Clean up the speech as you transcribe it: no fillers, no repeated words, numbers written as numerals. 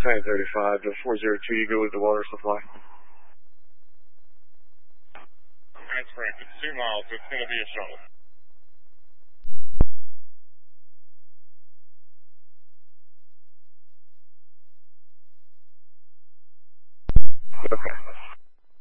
Train 35 to 402, you go with the water supply. That's correct. It's 2 miles. It's going to be a shuttle. Okay.